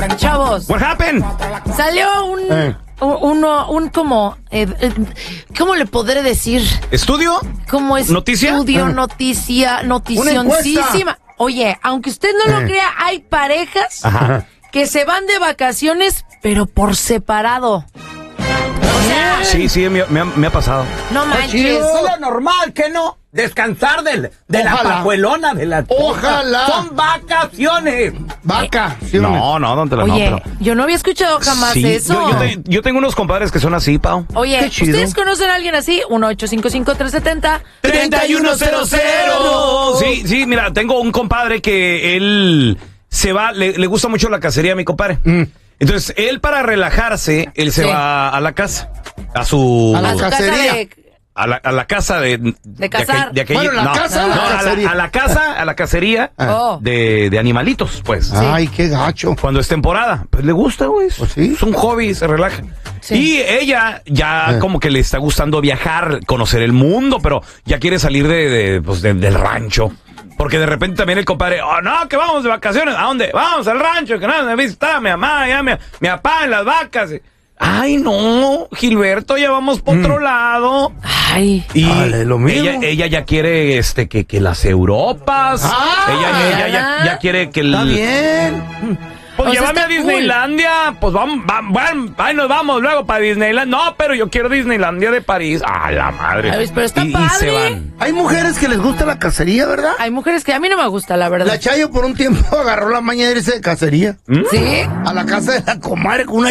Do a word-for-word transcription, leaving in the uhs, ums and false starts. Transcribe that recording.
Chavos. What happened? Salió un... Eh. Uno, un como, eh, eh, ¿cómo le podré decir? ¿Estudio? Como es ¿Noticia? estudio, Ah. noticia, Una noticioncísima. Oye, aunque usted no lo Eh. crea, hay parejas Ajá. que se van de vacaciones, pero por separado. O sea, Sí, sí, me, me ha, me ha pasado. no manches. chido. Es lo normal, ¿qué no? Descansar del, de la Ojalá. pajuelona de la Ojalá. Son vacaciones. Vaca. ¿sí o No, no, don Tela, no, Oye, pero... yo no había escuchado jamás Sí, eso. Yo, yo, te- yo tengo unos compadres que son así, Pau. Oye, Qué chido. ¿ustedes conocen a alguien así? uno ocho cinco cinco, tres siete cero, treinta y uno cero cero. Sí, sí, mira, tengo un compadre que él se va, le, le gusta mucho la cacería a mi compadre. Mm. Entonces, él para relajarse, él se Sí. va a la casa, a su... A la A su casa cacería. de... A la, a la casa de... De cazar. aquel- de aquella- Bueno, ¿la no, casa o la no, a la, cacería? a la casa, a la cacería Oh. de, de animalitos, pues. Ay, qué gacho. Cuando es temporada, pues le gusta, güey. Pues sí. Es un hobby, se relaja. Sí. Y ella ya Eh. como que le está gustando viajar, conocer el mundo, pero ya quiere salir de, de, pues, de- del rancho. Porque de repente también el compadre, oh no, que vamos de vacaciones, ¿a dónde? Vamos al rancho, que nada, me visitar a mi mamá, ya mi, mi papá en las vacas. Ay, no, Gilberto, ya vamos por otro lado. Ay, Y Dale, lo mismo. ella, ella ya quiere este que, que las Europas. Ah, ella ella ya, ya quiere que el. Está bien. Pues O sea, llévame a está Disneylandia. Pues vamos, vamos, bueno, ahí nos vamos luego para Disneylandia. No, pero yo quiero Disneylandia de París. Ah, la madre. Ay, pero está y, y padre. se van. Hay mujeres que les gusta la cacería, ¿verdad? hay mujeres que a mí no me gusta, la verdad. La Chayo por un tiempo agarró la maña de irse de cacería. ¿Sí? A la casa de la comadre con una